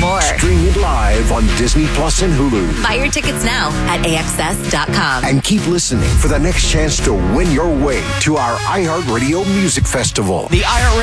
more. Stream it live on Disney Plus and Hulu. Buy your tickets now at AXS.com. And keep listening for the next chance to win your way to our iHeartRadio Music Festival. The iHeartRadio